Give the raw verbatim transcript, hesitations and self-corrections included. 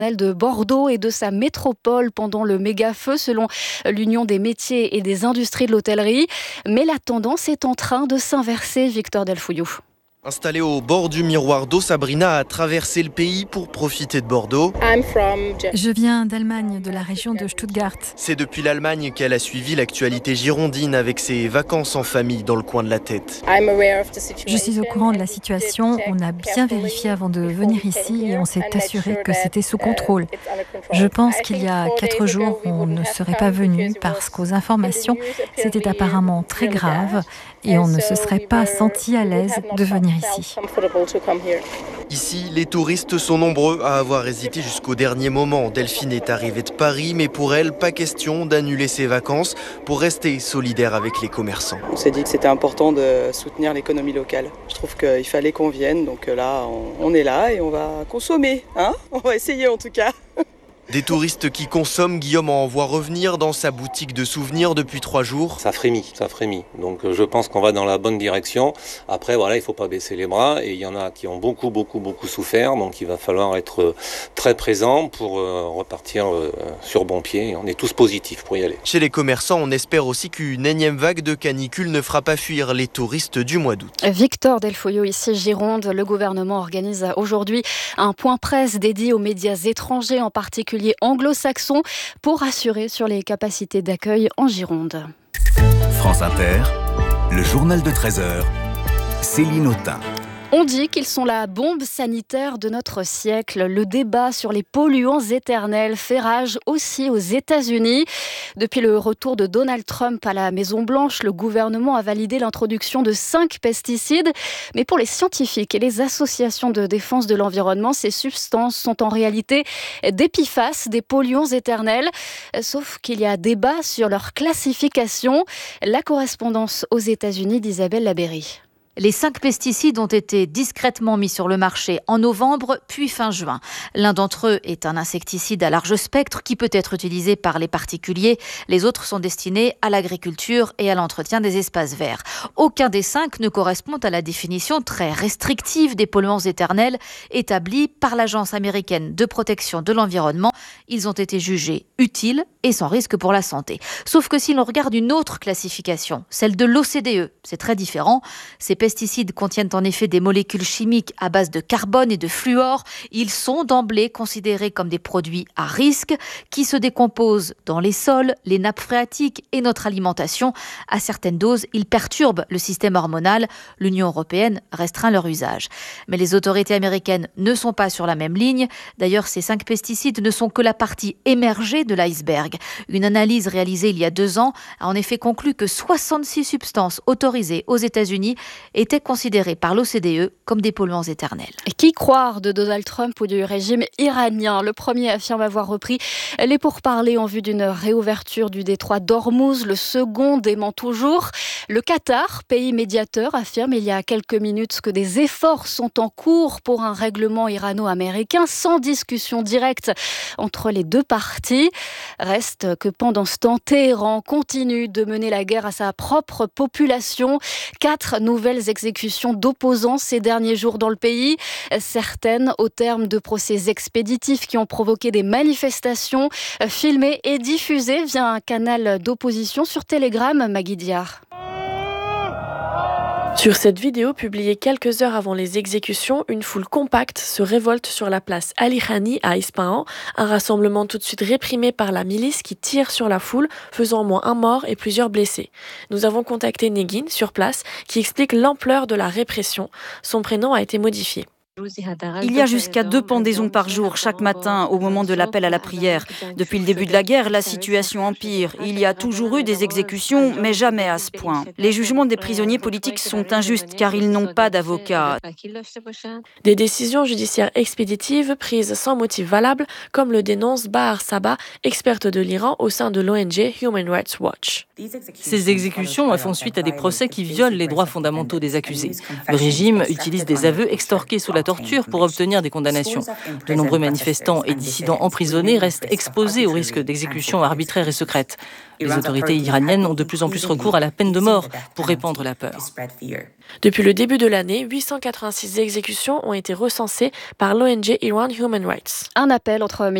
de Bordeaux et de sa métropole pendant le méga-feu selon l'Union des métiers et des industries de l'hôtellerie. Mais la tendance est en train de s'inverser, Victor Delfouillou. Installée au bord du miroir d'eau, Sabrina a traversé le pays pour profiter de Bordeaux. Je viens d'Allemagne, de la région de Stuttgart. C'est depuis l'Allemagne qu'elle a suivi l'actualité girondine avec ses vacances en famille dans le coin de la tête. Je suis au courant de la situation. On a bien vérifié avant de venir ici et on s'est assuré que c'était sous contrôle. Je pense qu'il y a quatre jours, on ne serait pas venu parce qu'aux informations, c'était apparemment très grave et on ne se serait pas senti à l'aise de venir ici. Ici, les touristes sont nombreux à avoir hésité jusqu'au dernier moment. Delphine est arrivée de Paris, mais pour elle, pas question d'annuler ses vacances pour rester solidaire avec les commerçants. On s'est dit que c'était important de soutenir l'économie locale. Je trouve qu'il fallait qu'on vienne, donc là, on est là et on va consommer. Hein ? On va essayer en tout cas. Des touristes qui consomment, Guillaume en voit revenir dans sa boutique de souvenirs depuis trois jours. Ça frémit, ça frémit. Donc je pense qu'on va dans la bonne direction. Après, voilà, il ne faut pas baisser les bras. Et il y en a qui ont beaucoup, beaucoup, beaucoup souffert. Donc il va falloir être très présent pour repartir sur bon pied. On est tous positifs pour y aller. Chez les commerçants, on espère aussi qu'une énième vague de canicule ne fera pas fuir les touristes du mois d'août. Victor Delfouillou, ici Gironde. Le gouvernement organise aujourd'hui un point presse dédié aux médias étrangers, en particulier anglo-saxons, pour assurer sur les capacités d'accueil en Gironde. France Inter, le journal de treize heures, Céline Autain. On dit qu'ils sont la bombe sanitaire de notre siècle. Le débat sur les polluants éternels fait rage aussi aux États-Unis. Depuis le retour de Donald Trump à la Maison-Blanche, le gouvernement a validé l'introduction de cinq pesticides. Mais pour les scientifiques et les associations de défense de l'environnement, ces substances sont en réalité des P F A S, des polluants éternels. Sauf qu'il y a débat sur leur classification. La correspondance aux États-Unis d'Isabelle Labéry. Les cinq pesticides ont été discrètement mis sur le marché en novembre, puis fin juin. L'un d'entre eux est un insecticide à large spectre qui peut être utilisé par les particuliers. Les autres sont destinés à l'agriculture et à l'entretien des espaces verts. Aucun des cinq ne correspond à la définition très restrictive des polluants éternels établie par l'Agence américaine de protection de l'environnement. Ils ont été jugés utiles et sans risque pour la santé. Sauf que si l'on regarde une autre classification, celle de l'O C D E, c'est très différent. Ces pesticides contiennent en effet des molécules chimiques à base de carbone et de fluor. Ils sont d'emblée considérés comme des produits à risque qui se décomposent dans les sols, les nappes phréatiques et notre alimentation. À certaines doses, ils perturbent le système hormonal. L'Union européenne restreint leur usage. Mais les autorités américaines ne sont pas sur la même ligne. D'ailleurs, ces cinq pesticides ne sont que la partie émergée de l'iceberg. Une analyse réalisée il y a deux ans a en effet conclu que soixante-six substances autorisées aux États-Unis étaient considérées par l'O C D E comme des polluants éternels. Et qui croire de Donald Trump ou du régime iranien ? Le premier affirme avoir repris les pourparlers en vue d'une réouverture du détroit d'Ormuz. Le second dément toujours. Le Qatar, pays médiateur, affirme il y a quelques minutes que des efforts sont en cours pour un règlement irano-américain sans discussion directe entre les deux parties. Reste que pendant ce temps, Téhéran continue de mener la guerre à sa propre population. Quatre nouvelles exécutions d'opposants ces derniers jours dans le pays. Certaines au terme de procès expéditifs qui ont provoqué des manifestations filmées et diffusées via un canal d'opposition sur Telegram. Magui Diar. Sur cette vidéo publiée quelques heures avant les exécutions, une foule compacte se révolte sur la place Ali Khani à Ispahan, un rassemblement tout de suite réprimé par la milice qui tire sur la foule, faisant au moins un mort et plusieurs blessés. Nous avons contacté Negin sur place qui explique l'ampleur de la répression. Son prénom a été modifié. Il y a jusqu'à deux pendaisons par jour, chaque matin, au moment de l'appel à la prière. Depuis le début de la guerre, la situation empire. Il y a toujours eu des exécutions, mais jamais à ce point. Les jugements des prisonniers politiques sont injustes, car ils n'ont pas d'avocat. Des décisions judiciaires expéditives prises sans motif valable, comme le dénonce Bahar Sabah, experte de l'Iran au sein de l'O N G Human Rights Watch. Ces exécutions font suite à des procès qui violent les droits fondamentaux des accusés. Le régime utilise des aveux extorqués sous la torture torture pour obtenir des condamnations. De nombreux manifestants et dissidents emprisonnés restent exposés au risque d'exécution arbitraire et secrète. Les autorités iraniennes ont de plus en plus recours à la peine de mort pour répandre la peur. Depuis le début de l'année, huit cent quatre-vingt-six exécutions ont été recensées par l'O N G Iran Human Rights. Un appel entre